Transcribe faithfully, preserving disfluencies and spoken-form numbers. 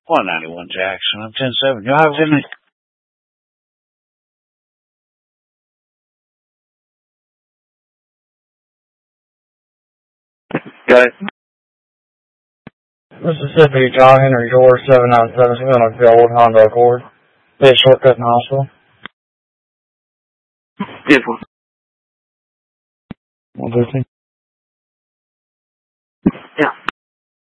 one ninety-one Jackson. I'm ten seven. You have any? Got it. Mississippi, John Henry George, seven nine seven, seven, the old Honda Accord. Be a shortcut in hospital. Beautiful. one fifteen.